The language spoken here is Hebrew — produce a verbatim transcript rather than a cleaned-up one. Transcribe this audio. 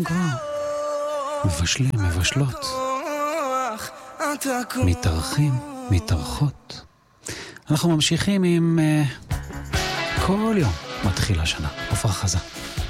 כבר מבשלים, מבשלות, מתארחים, מתארחות. אנחנו ממשיכים עם uh, כל יום מתחיל השנה. עופרה חזה.